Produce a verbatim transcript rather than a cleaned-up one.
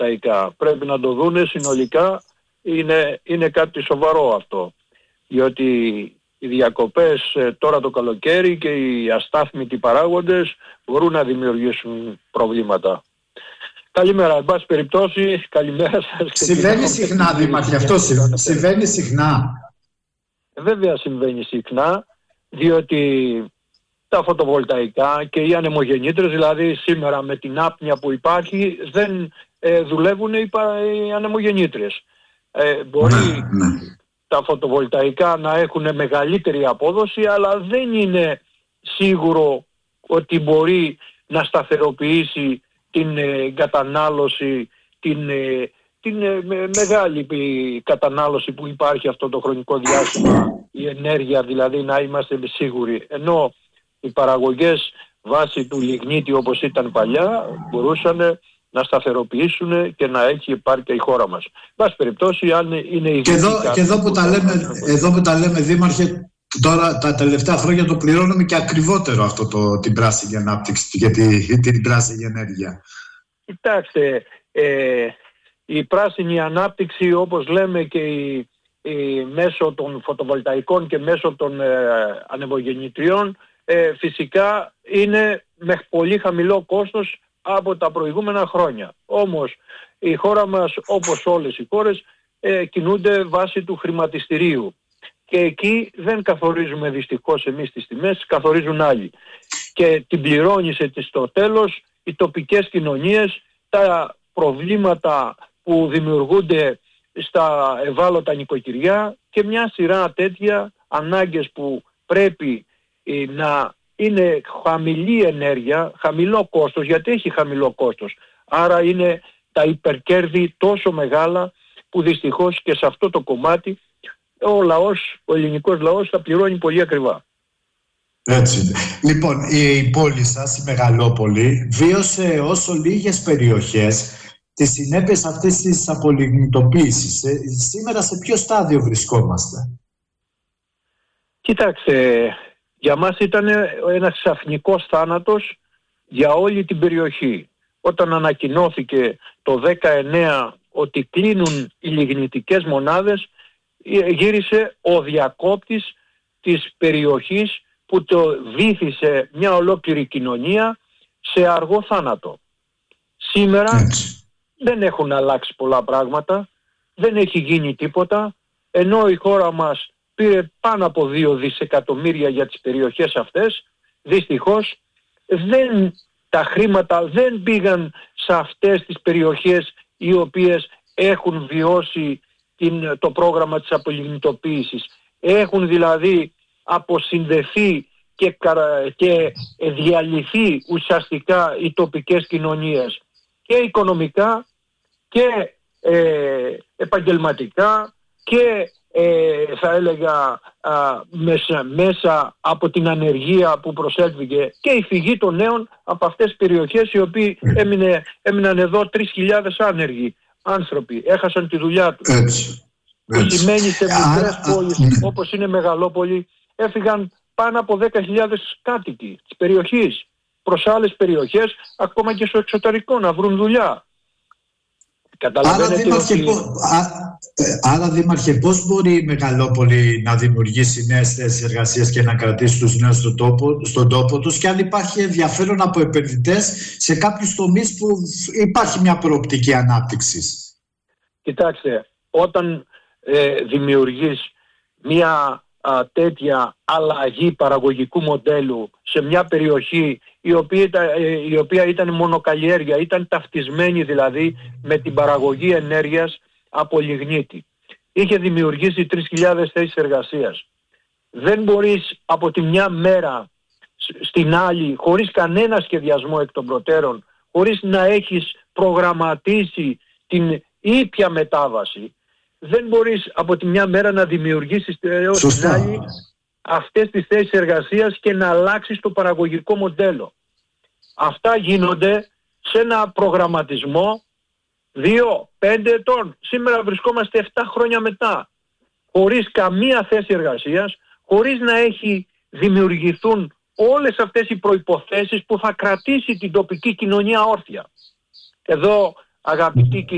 φωτοβολταϊκά. Πρέπει να το δούνε συνολικά, είναι, είναι κάτι σοβαρό αυτό. Διότι οι διακοπές τώρα το καλοκαίρι και οι αστάθμητοι παράγοντες μπορούν να δημιουργήσουν προβλήματα. Καλημέρα, εν πάση περιπτώσει, καλημέρα σας. Συμβαίνει συχνά, Δήμαρχε, αυτό συμβαίνει συχνά. Βέβαια συμβαίνει συχνά, διότι τα φωτοβολταϊκά και οι ανεμογεννήτρες, δηλαδή σήμερα με την άπνοια που υπάρχει, δεν ε, δουλεύουν οι, οι ανεμογεννήτρες. Ε, μπορεί ναι, ναι. τα φωτοβολταϊκά να έχουν μεγαλύτερη απόδοση, αλλά δεν είναι σίγουρο ότι μπορεί να σταθεροποιήσει την ε, κατανάλωση, την, ε, την ε, με, μεγάλη κατανάλωση που υπάρχει αυτό το χρονικό διάστημα, η ενέργεια δηλαδή, να είμαστε σίγουροι. Ενώ οι παραγωγές βάσει του λιγνίτη όπως ήταν παλιά μπορούσαν να σταθεροποιήσουν και να έχει επάρκεια η χώρα μας. Βάση περιπτώσει, αν είναι η και εδώ, και εδώ που, που τα λέμε, εδώ που τα λέμε, Δήμαρχε, τώρα τα τελευταία χρόνια το πληρώνουμε και ακριβότερο αυτό το, την πράσινη ανάπτυξη και την, την πράσινη ενέργεια. Κοιτάξτε, ε, η πράσινη ανάπτυξη, όπως λέμε, και η, η, μέσω των φωτοβολταϊκών και μέσω των ε, ανεμογεννητριών, ε, φυσικά είναι με πολύ χαμηλό κόστος από τα προηγούμενα χρόνια. Όμως η χώρα μας, όπως όλες οι χώρες, ε, κινούνται βάσει του χρηματιστηρίου. Και εκεί δεν καθορίζουμε δυστυχώς εμείς τις τιμές, καθορίζουν άλλοι. Και την πληρώνει στο τέλος οι τοπικές κοινωνίες, τα προβλήματα που δημιουργούνται στα ευάλωτα νοικοκυριά και μια σειρά τέτοια ανάγκες που πρέπει ε, να είναι χαμηλή ενέργεια, χαμηλό κόστος, γιατί έχει χαμηλό κόστος. Άρα είναι τα υπερκέρδη τόσο μεγάλα που δυστυχώς και σε αυτό το κομμάτι ο λαός, ο ελληνικός λαός θα πληρώνει πολύ ακριβά. Έτσι είναι. Λοιπόν, η πόλη σας, η Μεγαλόπολη, βίωσε όσο λίγες περιοχές τις συνέπειες αυτής της απολιγνητοποίησης. Ε, σήμερα σε ποιο στάδιο βρισκόμαστε? Κοιτάξτε, για μας ήταν ένας ξαφνικός θάνατος για όλη την περιοχή. Όταν ανακοινώθηκε το δεκαεννέα ότι κλείνουν οι λιγνητικές μονάδες, γύρισε ο διακόπτης της περιοχής που το βύθισε μια ολόκληρη κοινωνία σε αργό θάνατο. Σήμερα Έτσι. δεν έχουν αλλάξει πολλά πράγματα, δεν έχει γίνει τίποτα, ενώ η χώρα μας πήρε πάνω από δύο δισεκατομμύρια για τις περιοχές αυτές, δυστυχώς δεν, τα χρήματα δεν πήγαν σε αυτές τις περιοχές οι οποίες έχουν βιώσει την, το πρόγραμμα της απολιγνητοποίησης. Έχουν δηλαδή αποσυνδεθεί και, και διαλυθεί ουσιαστικά οι τοπικές κοινωνίες και οικονομικά και ε, επαγγελματικά και ε, θα έλεγα α, μέσα, μέσα από την ανεργία που προσέλθηκε και η φυγή των νέων από αυτές τις περιοχές, οι οποίοι έμεινε, έμειναν εδώ τρεις χιλιάδες άνεργοι άνθρωποι, έχασαν τη δουλειά τους. Έτσι. Που σημαίνει σε μικρές πόλεις όπως είναι Μεγαλόπολη έφυγαν πάνω από δέκα χιλιάδες κάτοικοι της περιοχής προς άλλες περιοχές, ακόμα και στο εξωτερικό, να βρουν δουλειά. Άρα δήμαρχε, ότι... πώς, άρα, δήμαρχε, πώς μπορεί η Μεγαλόπολη να δημιουργήσει νέες θέσεις εργασίας και να κρατήσει τους νέους στον τόπο, στον τόπο τους, και αν υπάρχει ενδιαφέρον από επενδυτές σε κάποιους τομείς που υπάρχει μια προοπτική ανάπτυξης? Κοιτάξτε, όταν ε, δημιουργείς μια α, τέτοια αλλαγή παραγωγικού μοντέλου σε μια περιοχή η οποία, η οποία ήταν μονοκαλλιέργεια, ήταν ταυτισμένη δηλαδή με την παραγωγή ενέργειας από λιγνίτη, είχε δημιουργήσει τρεις χιλιάδες θέσεις εργασίας. Δεν μπορείς από τη μια μέρα στην άλλη, χωρίς κανένα σχεδιασμό εκ των προτέρων, χωρίς να έχεις προγραμματίσει την ήπια μετάβαση, δεν μπορείς από τη μια μέρα να δημιουργήσεις έως την άλλη αυτές τις θέσεις εργασίας και να αλλάξεις το παραγωγικό μοντέλο. Αυτά γίνονται σε ένα προγραμματισμό δύο πέντε ετών. Σήμερα βρισκόμαστε επτά χρόνια μετά, χωρίς καμία θέση εργασίας, χωρίς να έχει δημιουργηθούν όλες αυτές οι προϋποθέσεις που θα κρατήσει την τοπική κοινωνία όρθια. Εδώ, αγαπητοί